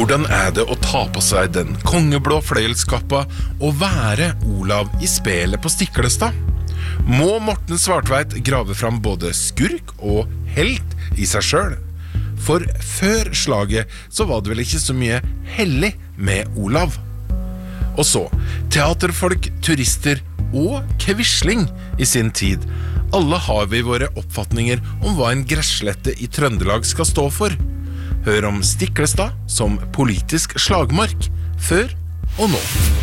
Hvordan det å ta på seg den kongeblå fløyelskappa og være Olav I spelet på Stiklestad? Må Morten Svartveit grave fram både skurk og helt I seg selv? For før slaget så var det vel ikke så mye hellig med Olav. Og så, teaterfolk, turister og kvisling I sin tid. Alle har vi våre oppfatninger om hva en gresslette I Trøndelag skal stå for. Hør om Stiklestad som politisk slagmark, før og nå.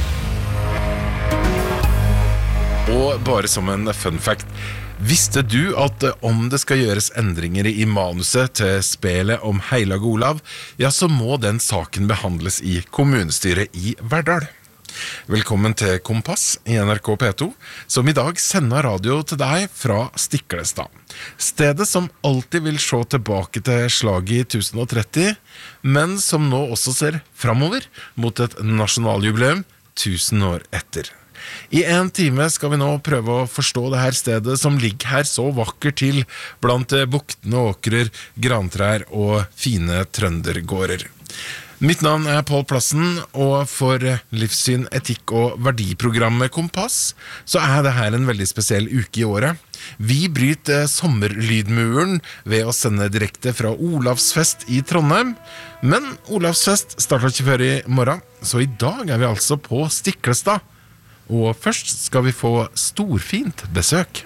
Og bare som en fun fact, visste du at om det skal gjøres endringer I manuset til spelet om Heilag Olav, ja så må den saken behandles I kommunestyret I Verdal. Velkommen til Kompass I NRK P2, som I dag sender radio til deg fra Stiklestad. Stedet som alltid vil se tilbake til slaget I 1030, men som nå også ser fremover mot et nasjonaljubileum 1000 år etter. I en time skal vi nå prøve å forstå det her stedet som ligger her så vakkert til blant buktene åkrer, grantrær og fine trøndergårder. Mitt navn Paul Plassen, og for livssyn, etikk og verdiprogrammet Kompass, så det her en veldig spesiell uke I året. Vi bryter sommerlydmuren ved å sende direkte fra Olavsfest I Trondheim, men Olavsfest starter ikke før I morgen, så I dag vi altså på Stiklestad. Og først skal vi få storfint besøk.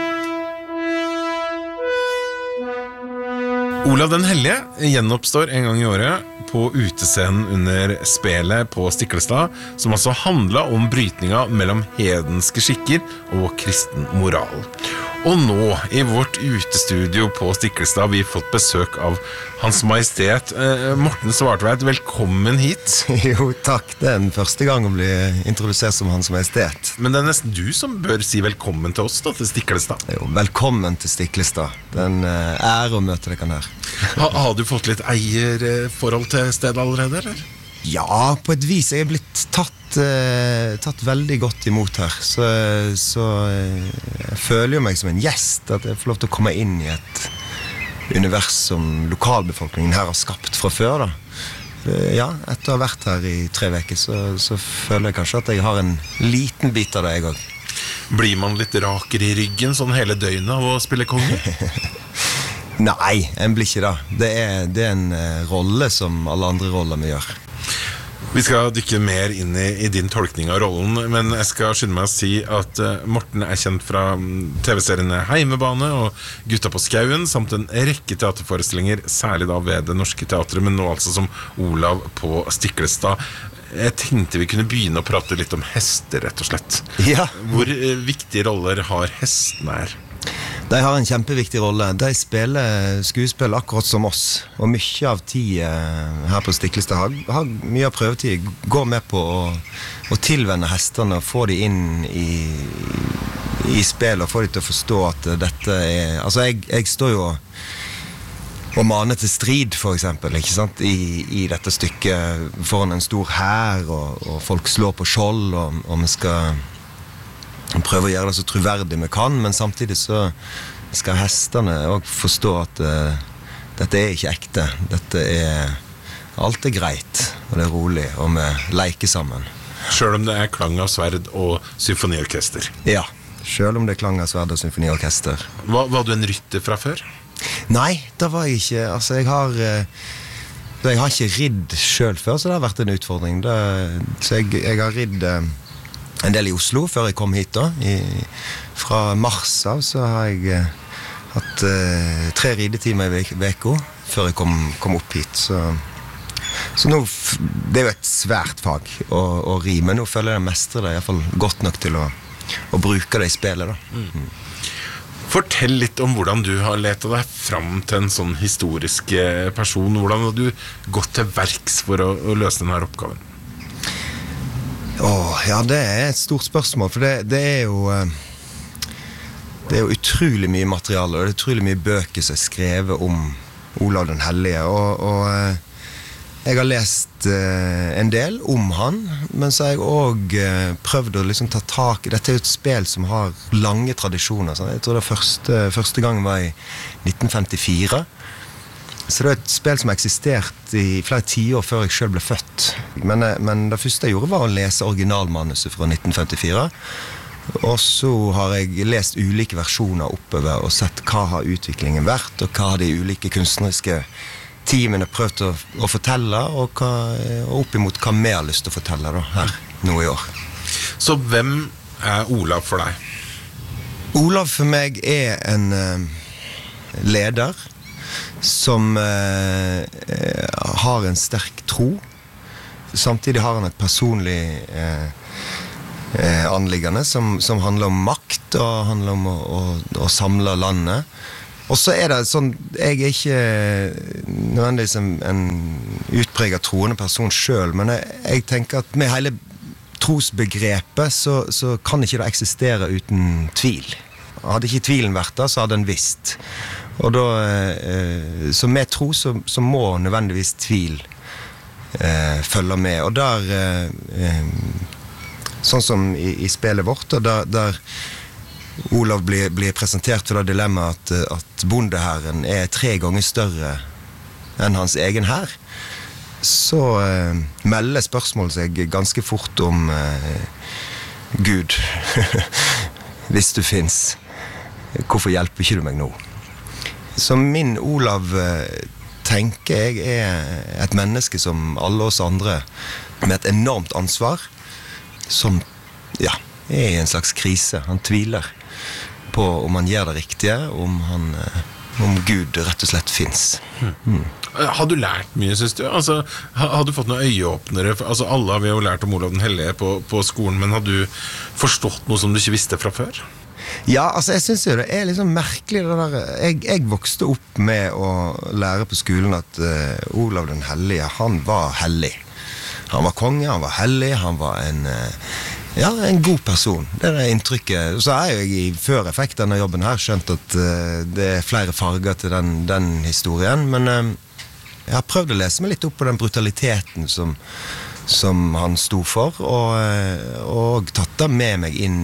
Olav den Hellige gjenoppstår en gang I året på utescenen under spelet på Stiklestad, som altså handler om brytninga mellom hedenske skikker og kristen moral. Og nå, I vårt utestudio på Stiklestad, har vi fått besøk av Hans Majestet Morten Svartveit. Velkommen hit. Jo, takk. Det den første gang å bli introdusert som Hans Majestet. Men det nesten du som bør si velkommen til oss da, til Stiklestad. Jo, velkommen til Stiklestad. Den å møte deg her. Har du fått litt eierforhold til stedet allerede, eller? Ja, på et vis. Jeg blitt tatt veldig godt imot her. Så jeg føler jo meg som en gjest, at jeg får lov til å komme inn I et univers som lokalbefolkningen her har skapt fra før da. Ja, etter å ha vært her I 3 veker, så føler jeg kanskje at jeg har en liten bit av det jeg også. Blir man litt raker I ryggen sånn hele døgnet av å spille konge? Nei, en blir ikke det. Det en rolle som alle andre roller vi gjør. Vi skal dykke mer inn I din tolkning av rollen, men jeg skal skynde meg å si at Morten kjent fra TV-seriene Heimebane og Gutta på Skauen, samt en rekke teaterforestillinger, særlig da ved Det Norske Teatret, men nå altså som Olav på Stiklestad. Jeg tenkte vi kunne begynne å prate litt om hester, rett og slett. Ja. Hvor viktige roller har hestene her? De har en kjempeviktig rolle. De spiller skuespill akkurat som oss. Og mye av tiden her på Stiklestad har mye av prøvetid går med på å tilvenne hestene og få de inn I spill og få de til å forstå at dette altså jeg står jo og maner til strid for eksempel, ikke sant? I dette stykket foran en stor hær og folk slår på skjold og vi skal prøve å gjøre det så troverdig vi kan, men samtidig så skal hestene også forstå at dette ikke ekte. Dette alt greit, og det rolig, og vi leker sammen. Selv om det klang av sverd og symfoniorkester? Ja, selv om det klang av sverd og symfoniorkester. Var du en rytter fra før? Nei, det var jeg ikke. Altså, jeg har ikke ridd selv før, så det har vært en utfordring. Så jeg har ridd en del I Oslo før jeg kom hit da. Fra mars av så har jeg hatt 3 ridetimer I veko før jeg kom opp hit. Så nå, det jo et svært fag å ri, men nå føler jeg mestre det I hvert fall godt nok til å bruke det I spillet da. Fortell litt om hvordan du har letet deg fram til en sånn historisk person. Hvordan har du gått til verks for å løse denne oppgaven? Ja, det et stort spørsmål, for det jo utrolig mye materiale, og det utrolig mye bøker som skrevet om Olav den Hellige, og jeg har lest en del om han, men så har jeg også prøvd å liksom ta tak I, dette jo et spill som har lange tradisjoner, så jeg tror det første gang var I 1954, Så det et spill som har eksistert I flere tiår før jeg selv ble født. Men det første jeg gjorde var å lese originalmanuset fra 1954. Og så har jeg lest ulike versjoner oppover og sett hva har utviklingen vært, og hva har de ulike kunstneriske teamene prøvd å fortelle, og opp imot hva vi har lyst til å fortelle da, her nå I år. Så hvem Olav for deg? Olav for meg en leder som har en sterk tro. Samtidig har han et personlig anliggende som handler om makt og handler om å samle landet. Og så det sånn, jeg ikke nødvendigvis en utpreget troende person selv, men jeg tenker at med hele trosbegrepet så kan ikke det eksistere uten tvil. Hadde ikke tvilen vært der, så hadde den visst. Og da, så med tro så må nødvendigvis tvil følge med. Og der, sånn som I spillet vårt, der Olav blir presentert for det dilemmaet at bondeherren 3 ganger større enn hans egen hær, så melder spørsmålet seg ganske fort om Gud. Hvis du finnes, hvorfor hjelper ikke du meg nå? Så min Olav tenker jeg et menneske som alle oss andre med et enormt ansvar som ja, I en slags krise. Han tviler på om han gjør det riktige, om Gud rett og slett finnes. Har du lært mye, synes du? Altså, har du fått noen øyeåpnere? Altså, alle har vi jo lært om Olav den Hellige på skolen, men har du forstått noe som du ikke visste fra før? Ja, altså jeg synes jo det liksom merkelig det der. Jeg vokste opp med å lære på skolen at Olav den Hellige, han var hellig. Han var konge, han var hellig, han var en god person. Det inntrykket. Så jo jeg I før jeg fikk denne jobben her skjønt at det flere farger til den historien, men jeg har prøvd å lese meg litt opp på den brutaliteten som han sto for, og tatt det med meg inn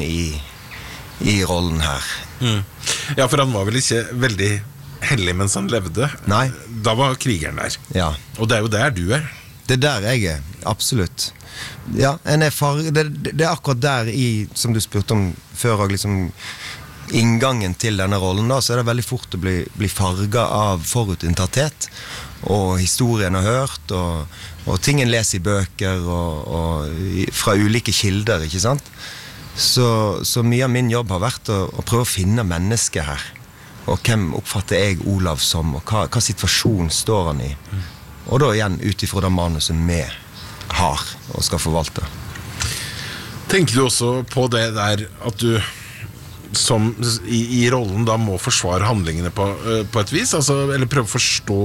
I rollen her. Ja, for han var vel ikke veldig hellig mens han levde. Nei. Da var krigeren der. Ja. Og det jo der du Det der jeg absolutt. Ja, det akkurat der som du spurte om før, og liksom inngangen til denne rollen da, så det veldig fort å bli farget av forutinntatthet, og historien har hørt, og ting en leser I bøker, og fra ulike kilder, ikke sant? Så mye av min jobb har vært å prøve å finne mennesket her, og hvem oppfatter jeg Olav som, og hva situasjon står han I, og da igjen utifra det manuset vi har og skal forvalte. Tenker du også på det der at du som I rollen da må forsvare handlingene på et vis, altså, eller prøve å forstå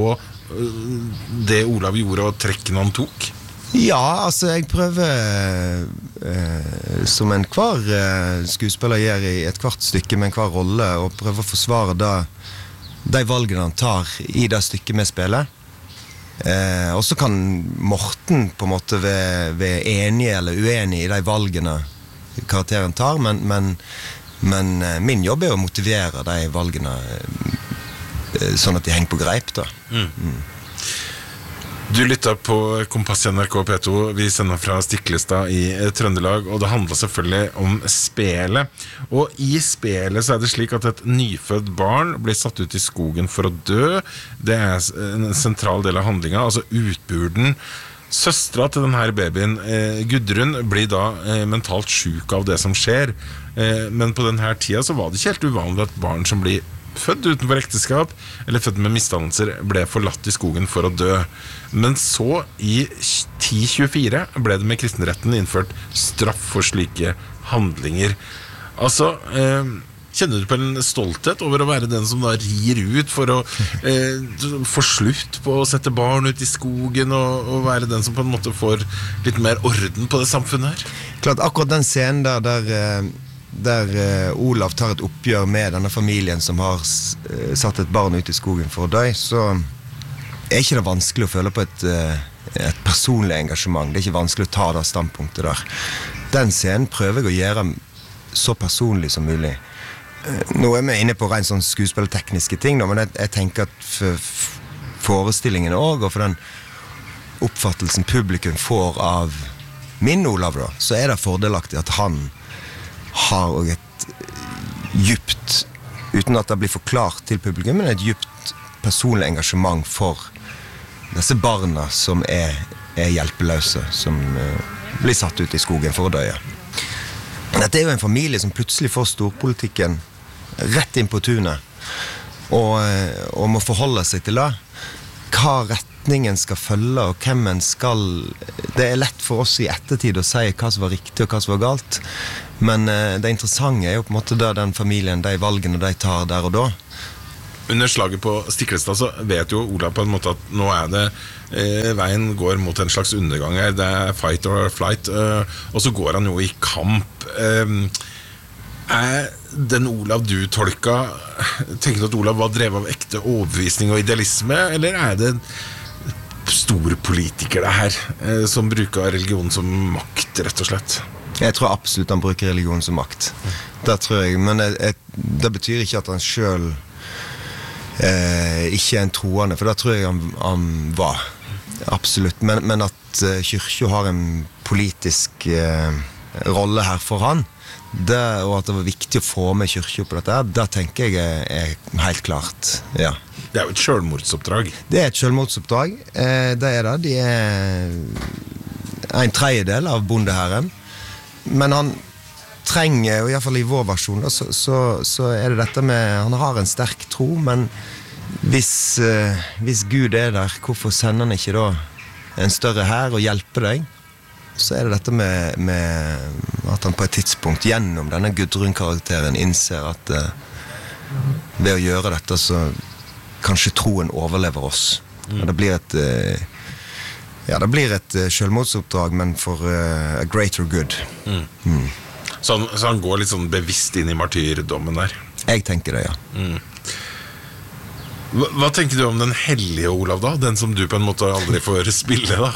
det Olav gjorde og trekken han tok? Ja, altså jeg prøver som en hver skuespiller gjør I et hvert stykke med en hver rolle, og prøver å forsvare de valgene han tar I det stykket med spillet. Og så kan Morten på en måte være enig eller uenig I de valgene karakteren tar, men min jobb å motivere de valgene sånn at de henger på greip da. Du lytter på Kompass I NRK P2. Vi sender fra Stiklestad I Trøndelag, og det handler selvfølgelig om spelet. Og I spelet så det slik at et nyfødt barn blir satt ut I skogen for å dø. Det en sentral del av handlingen, altså utburden. Søstra til denne babyen, Gudrun, blir da mentalt syk av det som skjer. Men på denne tida så var det ikke helt uvanlig at barn som blir født utenfor ekteskap eller født med misdannelser ble forlatt I skogen for å dø. Men så I 1024 ble det med kristenretten innført straff for slike handlinger. Altså, kjenner du på en stolthet over å være den som da rir ut for å få slutt på å sette barn ut I skogen, og være den som på en måte får litt mer orden på det samfunnet her? Klart, akkurat den scenen der Olav tar et oppgjør med denne familien som har satt et barn ut I skogen for å dø, så ikke det vanskelig å føle på et personlig engasjement. Det ikke vanskelig å ta det standpunktet der. Den scenen prøver jeg å gjøre så personlig som mulig. Nå vi inne på rent sånn skuespillertekniske ting, men jeg tenker at forestillingen også, og for den oppfattelsen publikum får av min Olav da, så det fordelaktig at han har også et djupt, uten at det blir forklart til publikum, men et djupt personlig engasjement for disse barna som hjelpeløse, som blir satt ut i skogen for å døye. Dette jo en familie som plutselig får storpolitikken rett inn på tunet, og må forholde seg til det. Hva retningen skal følge, og hvem en skal... Det lett for oss i ettertid å si hva som var riktig og hva som var galt, men det interessante jo på en måte da den familien, de valgene de tar der og da. Under slaget på Stiklestad så vet jo Olav på en måte at nå det veien går mot en slags undergang her, det fight or flight, og så går han jo i kamp. Den Olav du tolka, tenker du at Olav var drevet av ekte overbevisning og idealisme, eller det store politikere det her, som bruker religion som makt, rett og slett? Jeg tror absolutt han bruker religion som makt. Det tror jeg, men det betyr ikke at han selv ikke en troende, for det tror jeg han var. Absolutt, men at kyrkja har en politisk rolle her for han, og at det var viktig å få med kyrkja på dette, det tenker jeg helt klart, ja. Det jo et selvmordsoppdrag. Det et selvmordsoppdrag, det det. De en tredjedel av bondeherren, men han trenger, og i hvert fall i vår versjon, da, så det dette med, han har en sterk tro, men hvis Gud der, hvorfor sender han ikke da en større her og hjelper deg? Så det dette med at han på et tidspunkt gjennom denne Gudrun-karakteren innser at ved å gjøre dette så kanskje troen overlever oss. Det blir et selvmordsoppdrag, men for a greater good. Så han går litt sånn bevisst inn i martyrdommen der? Jeg tenker det, ja. Hva tenker du om den hellige Olav da? Den som du på en måte aldri får spille da?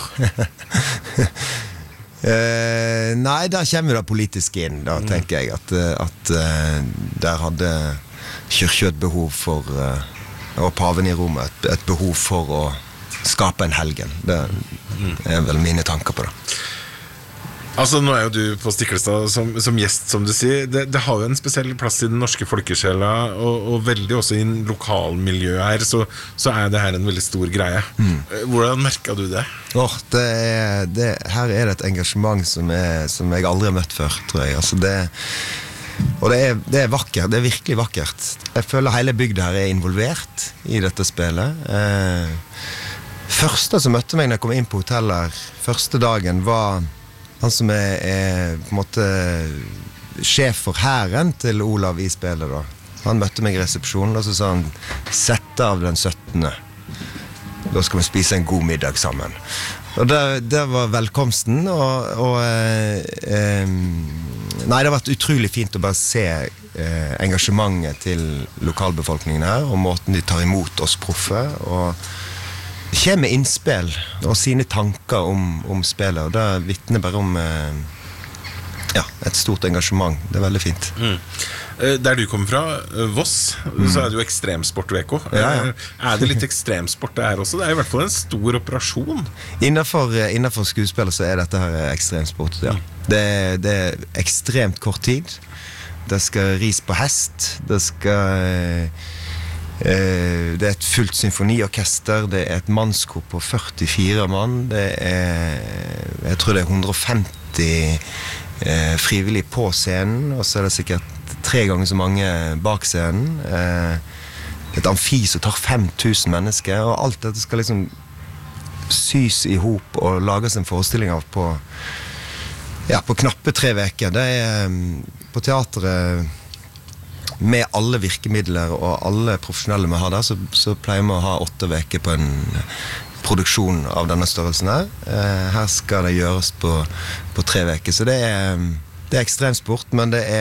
Nei, der kommer det politisk inn, da tenker jeg at der hadde kyrkja et behov for, og paven i Roma et behov for å skape en helgen. Det vel mine tanker på det. Altså, nå jo du på Stiklestad som gjest, som du sier. Det har jo en spesiell plass i den norske folkesjela, og veldig også i en lokalmiljø her, så det her en veldig stor greie. Hvordan merket du det? Her det et engasjement som jeg aldri har møtt før, tror jeg. Altså og det vakkert, det virkelig vakkert. Jeg føler hele bygda her involvert i dette spillet. Første som møtte meg når jeg kom inn på hotellet første dagen var han som på en måte sjef for hæren til Olav i spillet da. Han møtte meg i resepsjonen, og så sa han sett av den 17. Da skal vi spise en god middag sammen. Og det var velkomsten, nei, det har vært utrolig fint å bare se engasjementet til lokalbefolkningen her, og måten de tar imot oss proffe, og kommer med innspill og sine tanker om spillet, og det vittner bare om et stort engasjement. Det veldig fint. Der du kommer fra, Voss, så det jo ekstremsport-veko. Ja. Det litt ekstremsport det her også? Det I hvert fall en stor operasjon. Innenfor skuespillet så dette her ekstremsport, ja. Det ekstremt kort tid. Det skal ris på hest, det et fullt symfoniorkester, det et mannskor på 44 mann, jeg tror det 150 frivillige på scenen, og så det sikkert 3 ganger så mange bak scenen, et amfi som tar 5000 mennesker, og alt dette skal liksom sys i hop og lages en forestilling av på knappe 3 veker. Det på teateret med alle virkemidler og alle profesjonelle vi har der, så pleier vi å ha 8 veker på en produksjon av denne størrelsen her. Her skal det gjøres på 3 veker, så det ekstremsport, men det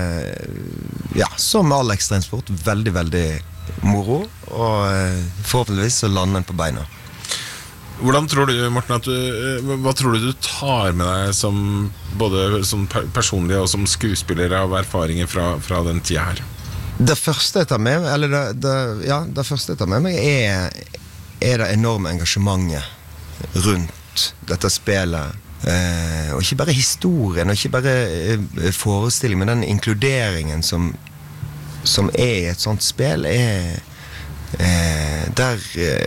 som all ekstremsport, veldig, veldig moro, og forhåpentligvis så lander den på beina. Hvordan tror du, Morten, hva tror du tar med deg som både som personlig og som skuespiller av erfaringer fra den tida her? Det første jeg tar med meg, det første jeg tar med meg det enorme engasjementet rundt dette spelet. Og ikke bare historien, og ikke bare forestilling, men den inkluderingen som I et sånt spill, der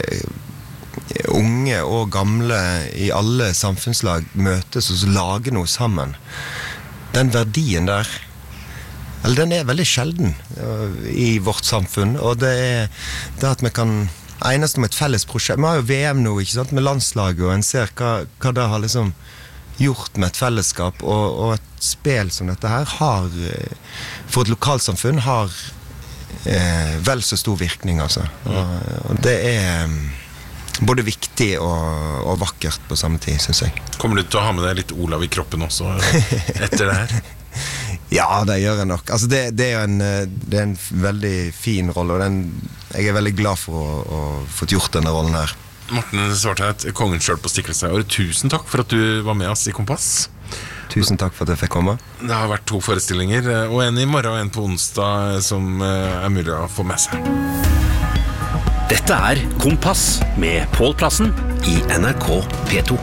unge og gamle I alle samfunnslag møtes og så lager noe sammen. Den verdien der, eller den veldig sjelden I vårt samfunn, og det det at vi kan enes om et felles prosjekt. Vi har jo VM nå, ikke sant, med landslaget, og en ser hva det har liksom gjort med et fellesskap, og et spill som dette her har, for et lokalsamfunn, har vel så stor virkning, altså. Og det både viktig og vakkert på samme tid, synes jeg. Kommer du til å ha med deg litt Olav I kroppen også, etter det her? Ja, det gjør jeg nok. Altså, det jo en veldig fin rolle, og jeg veldig glad for å fått gjort denne rollen her. Morten Svartheit, kongen selv på Stiklestad. Og tusen takk for at du var med oss I Kompass. Tusen takk for at jeg fikk komme. Det har vært 2 forestillinger, og en I morgen og en på onsdag, som mulig å få med seg. Dette Kompass med Pål Plassen I NRK P2.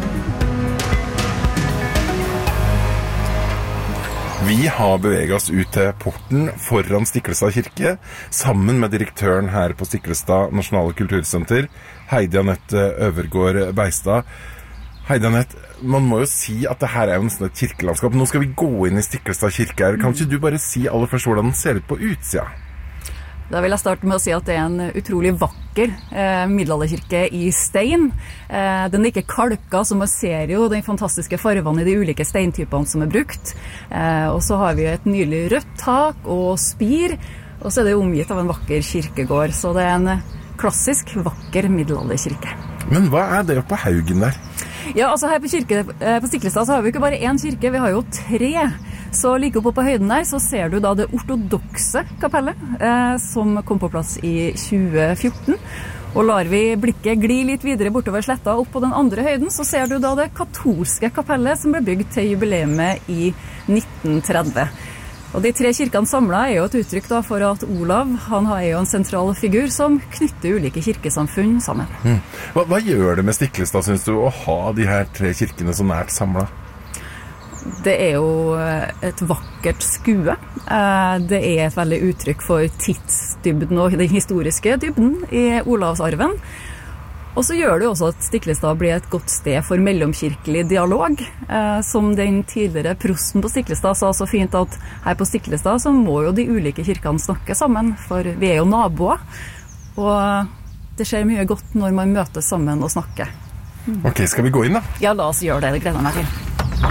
Vi har beveget oss ut til porten foran Stiklestad kirke, sammen med direktøren her på Stiklestad Nasjonale Kultursenter, Heidi Anette Øvergård Beistad. Heidi Anette, man må jo si at det her jo nesten et kirkelandskap. Nå skal vi gå inn I Stiklestad kirke her. Kan ikke du bare si aller først hvordan den ser ut på utsida? Da vil jeg starte med å si at det en utrolig vakker middelalderkirke I stein. Den ikke kalka, så man ser jo de fantastiske farvene I de ulike steintypene som brukt. Og så har vi et nylig rødt tak og spir, og så det omgitt av en vakker kirkegård. Så det en klassisk vakker middelalderkirke. Men hva det oppe på haugen der? Ja, altså her på Stiklestad så har vi ikke bare en kirke, vi har jo 3. Så like oppe på høyden der så ser du da det ortodokse kapellet som kom på plass I 2014. Og lar vi blikket gli litt videre bortover sletta opp på den andre høyden, så ser du da det katolske kapellet som ble bygd til jubileumet I 1930. Og de 3 kirkene samlet jo et uttrykk da for at Olav, han har jo en sentral figur som knytter ulike kirkesamfunn sammen. Hva gjør det med Stiklestad, synes du, å ha de her 3 kirkene så nært samlet? Det jo et vakkert skue. Det et veldig uttrykk for tidsdybden og den historiske dybden I Olavsarven. Og så gjør det jo også at Stiklestad blir et godt sted for mellomkirkelig dialog. Som den tidligere prosten på Stiklestad sa så fint at her på Stiklestad så må jo de ulike kirkene snakke sammen, for vi jo naboer. Og det skjer mye godt når man møtes sammen og snakker. Ok, skal vi gå inn da? Ja, la oss gjøre det. Det gleder jeg meg til.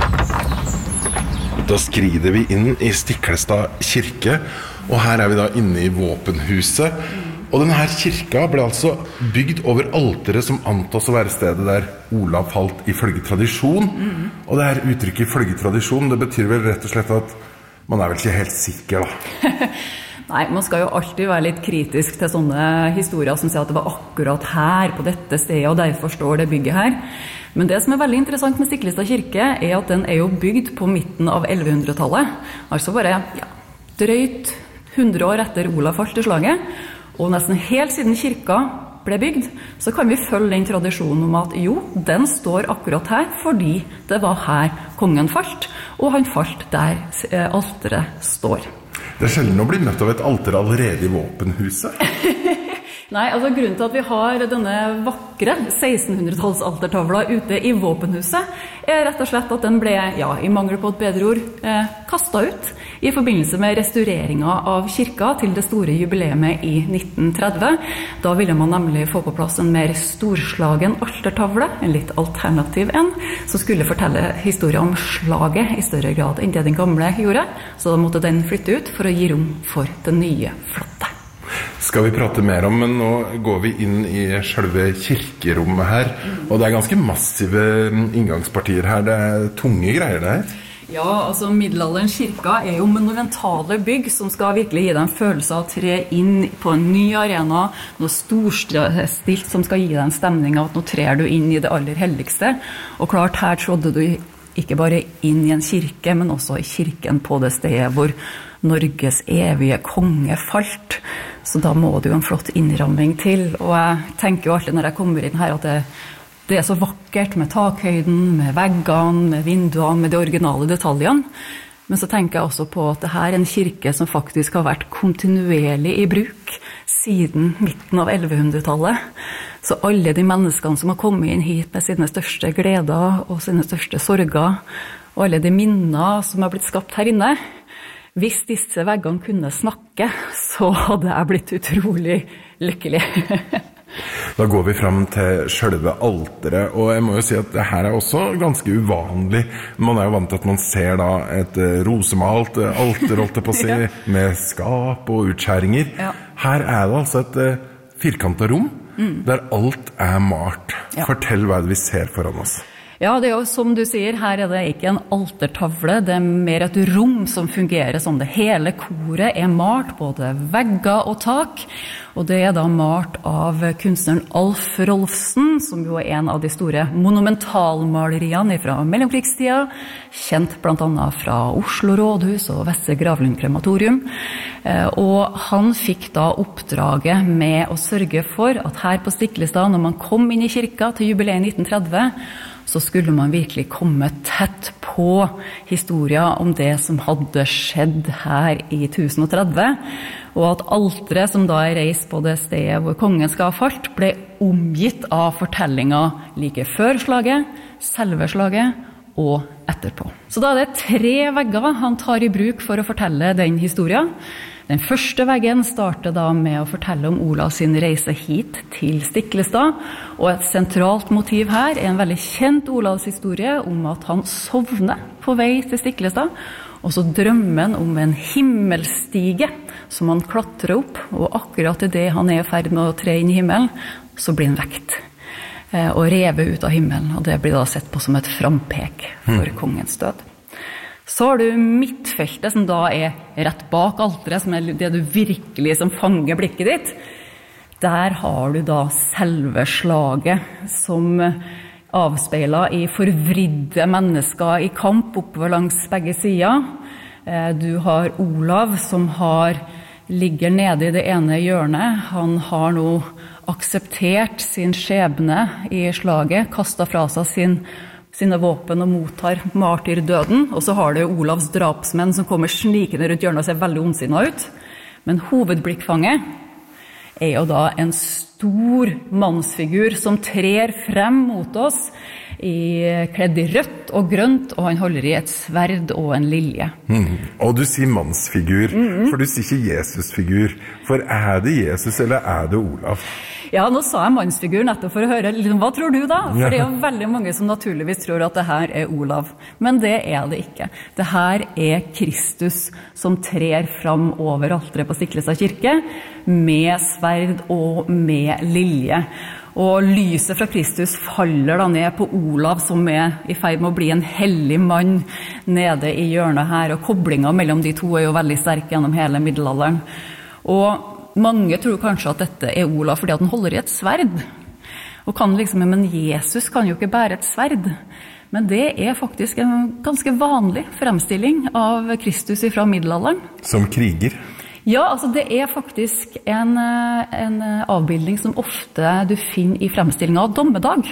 Da skrider vi inn I Stiklestad kirke, og her vi da inne I våpenhuset. Og denne her kirka ble altså bygd over alteret som antas å være stedet der Olav falt ifølge tradisjon. Og det her uttrykket ifølge tradisjon, det betyr vel rett og slett at man vel ikke helt sikker da. Nei, man skal jo alltid være litt kritisk til sånne historier som sier at det var akkurat her, på dette stedet, og derfor står det bygget her. Men det som veldig interessant med Stiklestad kirke at den jo bygd på midten av 1100-tallet. Altså bare drøyt 100 år etter Olav falt I slaget. Og nesten helt siden kirka ble bygd, så kan vi følge den tradisjonen om at jo, den står akkurat her fordi det var her kongen falt, og han falt der alteret står. Det sjelden å bli møtt av et alter allerede I våpenhuset. Nei, altså grunnen til at vi har denne vakre 1600-tallsaltertavla ute I våpenhuset rett og slett at den ble, I mangel på et bedre ord, kastet ut I forbindelse med restaureringen av kirka til det store jubileumet I 1930. Da ville man nemlig få på plass en mer storslagen altertavle, en litt alternativ en, som skulle fortelle historien om slaget I større grad enn det den gamle gjorde. Så da måtte den flytte ut for å gi rom for det nye flotte. Skal vi prate mer om, men nå går vi inn I selve kirkerommet her, og det ganske massive inngangspartier her, det tunge greier det her. Ja, altså middelalderens kirka jo monumentale bygg som skal virkelig gi deg en følelse av å tre inn på en ny arena, noe storstilt som skal gi deg en stemning av at nå trer du inn I det aller helligste, og klart her trodde du ikke bare inn I en kirke, men også I kirken på det stedet hvor Norges evige konge falt. Så da må det jo en flott innramming til, og jeg tenker jo alltid når jeg kommer inn her at det så vakkert med takhøyden, med veggene, med vinduene, med de originale detaljene. Men så tenker jeg også på at det her en kirke som faktisk har vært kontinuerlig i bruk siden midten av 1100-tallet. Så alle de menneskene som har kommet inn hit med sine største gleder og sine største sorger, og alle de minner som har blitt skapt her inne, hvis disse veggene kunne snakke, så hadde jeg blitt utrolig lykkelig. Da går vi fram til selve alteret, og jeg må jo si at det her også ganske uvanlig. Man jo vant til at man ser da et rosemalt alter, holdt jeg på å si, med skap og utskjæringer. Ja. Her det altså et firkantet rom, der alt malt. Ja. Fortell hva det vi ser foran oss. Ja, det jo som du sier, her det ikke en altertavle, det mer et rom som fungerer som det. Hele koret malt, både vegger og tak, og det da malt av kunstneren Alf Rolfsen, som jo en av de store monumentalmaleriene fra mellomkrigstida, kjent blant annet fra Oslo Rådhus og Vestre Gravlund Krematorium. Og han fikk da oppdraget med å sørge for at her på Stiklestad, når man kom inn i kirka til jubileet 1930, så skulle man virkelig komme tett på historien om det som hadde skjedd her i 1030, og at alteret som da reist på det stedet hvor kongen skal ha falt, ble omgitt av fortellinger like før slaget, selve slaget og etterpå. Så da det 3 vegger han tar i bruk for å fortelle den historien. Den første veggen starter da med å fortelle om Olav sin reise hit til Stiklestad, og et sentralt motiv her en veldig kjent Olavs historie om at han sovner på vei til Stiklestad, og så drømmen om en himmelstige som han klatrer opp, og akkurat i det han i ferd med å tre inn i himmelen, så blir han vekt og revet ut av himmelen, og det blir da sett på som et frampek for kongens død. Så har du midtfeltet som da rett bak alteret, som det du virkelig som fanger blikket ditt. Der har du da selve slaget som avspeiler i forvridde mennesker i kamp oppover langs begge sider. Du har Olav som ligger nede i det ene hjørnet. Han har nå akseptert sin skjebne i slaget, kastet fra seg sine våpen og mottar martyrdøden, og så har du Olavs drapsmenn som kommer snikende rundt hjørnet og ser veldig ondsinnet ut. Men hovedblikkfanget jo da en stor mannsfigur som trer frem mot oss, kledd i rødt og grønt, og han holder i et sverd og en lilje. Og du sier mannsfigur, for du sier ikke Jesusfigur. For det Jesus, eller det Olav? Ja, nå sa jeg mannsfigur nettopp for å høre, hva tror du da? For det jo veldig mange som naturligvis tror at det her Olav. Men det det ikke. Det her Kristus som trer fram over alteret på Stiklestad kirke, med sverd og med lilje. Og lyset fra Kristus faller da ned på Olav, som i ferd med å bli en hellig mann nede i hjørnet her, og koblingen mellom de to jo veldig sterk gjennom hele middelalderen. Og mange tror kanskje at dette Olav fordi at han holder i et sverd, og kan men Jesus kan jo ikke bære et sverd. Men det faktisk en ganske vanlig fremstilling av Kristus fra middelalderen. Som kriger? Ja, altså det faktisk en avbildning som ofte du finner i fremstillingen av dommedag,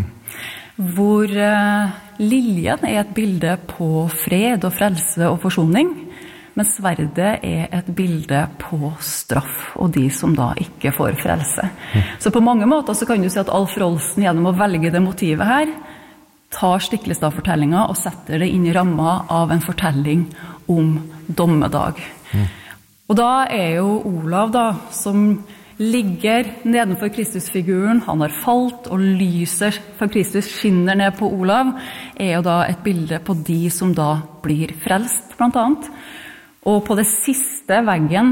hvor liljen et bilde på fred og frelse og forsoning, men sverdet et bilde på straff og de som da ikke får frelse. Så på mange måter så kan du si at Alf Rolfsen gjennom å velge det motivet her, tar Stiklestad-fortellingen og setter det inn i ramma av en fortelling om dommedag. Og da jo Olav da, som ligger nedenfor Kristusfiguren, han har falt, og lyset fra Kristus skinner ned på Olav, jo da et bilde på de som da blir frelst, blant annet. Og på det siste veggen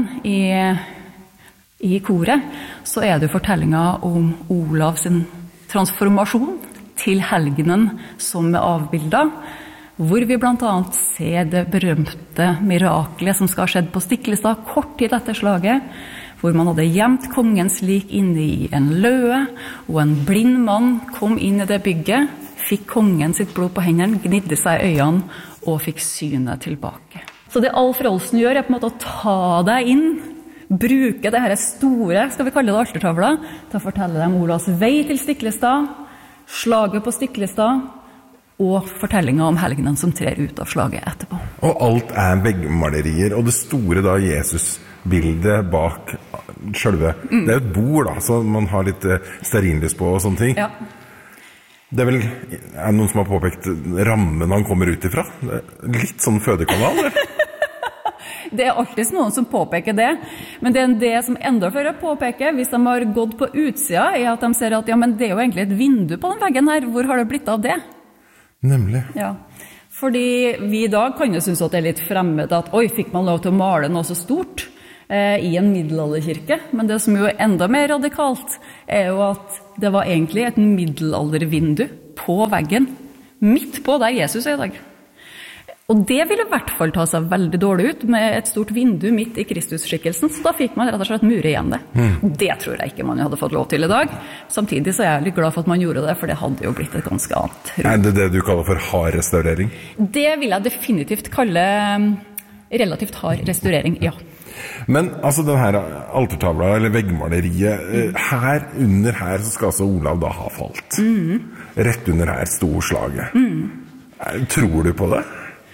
i koret, så det fortellingen om Olav sin transformasjon til helgenen som avbildet, hvor vi blant annet ser det berømte miraklet som skal ha skjedd på Stiklestad kort tid etter slaget, hvor man hadde gjemt kongens lik inne i en løe, og en blind mann kom inn i det bygget, fikk kongen sitt blod på hendene, gnidde seg i øynene og fikk synet tilbake. Så det Alf Rolfsen gjør på en måte å ta deg inn bruker det her store, skal vi kalle det altertavla, til å fortelle dem Olavs vei til Stiklestad, slaget på Stiklestad, og fortellingen om helgenen som trer ut av slaget etterpå. Og alt veggmalerier, og det store da Jesus-bildet bak selve. Det jo et bord da, så man har litt stearinlys på og sånne ting. Ja. Det vel, noen som har påpekt rammen han kommer ut ifra? Litt sånn fødekanal, eller? Det alltid noen som påpeker det, men det som enda flere påpeker, hvis de har gått på utsida, at de ser at ja, men det jo egentlig et vindu på den veggen her, hvor har det blitt av det? Nemlig. Ja, fordi vi I dag kan jo synes at det litt fremmed at oi, fikk man lov til å male noe så stort I en middelalderkirke, men det som jo enda mer radikalt jo at det var egentlig et middelaldervindu på veggen, midt på der Jesus I dag. Og det ville I hvert fall ta seg veldig dårlig ut med et stort vindu midt I Kristusskikkelsen, så da fikk man rett og slett mure igjen det. Det tror jeg ikke man hadde fått lov til I dag. Samtidig så jeg litt glad for at man gjorde det, for det hadde jo blitt et ganske annet. Det det du kaller for hard restaurering? Det vil jeg definitivt kalle relativt hard restaurering, ja. Men altså den her altertavla eller veggmaleriet, her under her så skal altså Olav da ha falt. Rett under her storslaget. Tror du på det?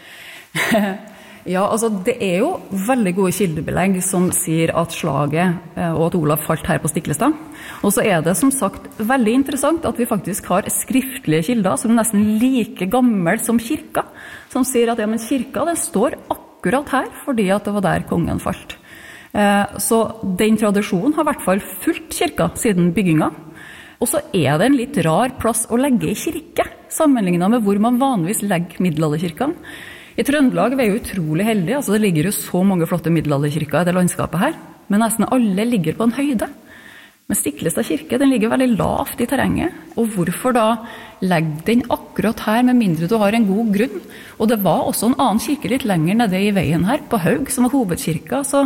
Ja, altså det jo veldig gode kildebelegg som sier at slaget og at Olav falt her på Stiklestad. Og så det som sagt veldig interessant at vi faktisk har skriftlige kilder som nesten like gammel som kirka, som sier at ja, men kirka den står akkurat her fordi at det var der kongen falt. Så den tradisjonen har I hvert fall fulgt kirka siden bygginga. Og så det en litt rar plass å legge I kirke, sammenlignet med hvor man vanligvis legger middelalderkirkene. I Trøndelag vi jo utrolig heldige, altså det ligger jo så mange flotte middelalderkirker I det landskapet her, men nesten alle ligger på en høyde. Men Stiklestad kirke, den ligger veldig lavt I terrenget, og hvorfor da legge den akkurat her med mindre du har en god grunn? Og det var også en annen kirke litt lenger nede I veien her, på Haug, som var hovedkirka, så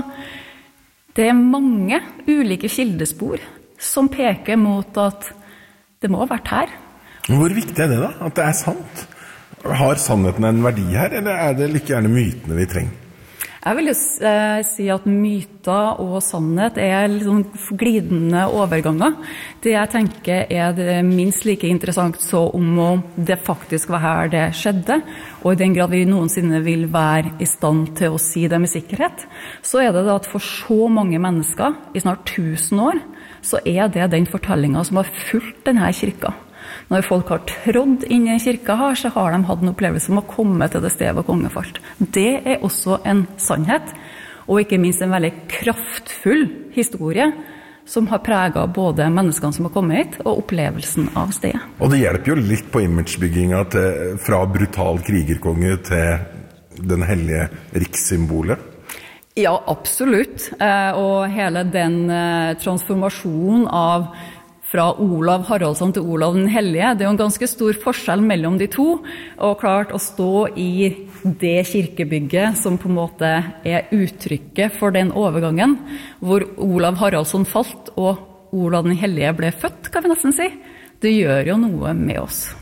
det mange ulike kildespor som peker mot at det må ha vært her. Hvor viktig det da, at det sant? Har sannheten en verdi her, eller det like gjerne mytene vi trenger? Jeg vil jo si at myter og sannhet litt sånn glidende overganger. Det jeg tenker det minst like interessant så om det faktisk var her det skjedde, og I den grad vi noensinne vil være I stand til å si det med sikkerhet, så det da at for så mange mennesker I snart 1000 år, så det den fortellingen som har fulgt denne kirka. Når folk har trådd inn I en kirke her, så har de hatt en opplevelse om å komme til det stedet hvor kongen falt. Det også en sannhet, og ikke minst en veldig kraftfull historie, som har preget både menneskene som har kommet hit, og opplevelsen av stedet. Og det hjelper jo litt på imagebygginga fra brutal krigerkonge til den hellige rikssymbolet. Ja, absolutt. Og hele den transformasjonen av fra Olav Haraldsson til Olav den Hellige, det jo en ganske stor forskjell mellom de to, og klart å stå I det kirkebygget som på en måte uttrykket for den overgangen, hvor Olav Haraldsson falt og Olav den Hellige ble født, kan vi nesten si. Det gjør jo noe med oss.